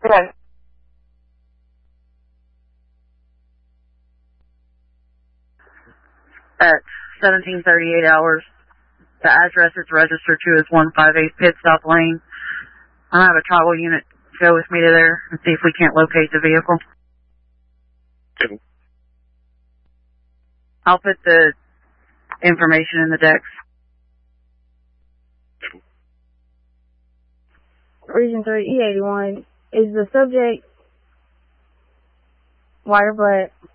Okay. At 17:38 hours. The address it's registered to is 158 Pit Stop Lane. I'll have a travel unit go with me to there and see if we can't locate the vehicle. Okay. I'll put the information in the decks. Region 3, E81. Is the subject white or black?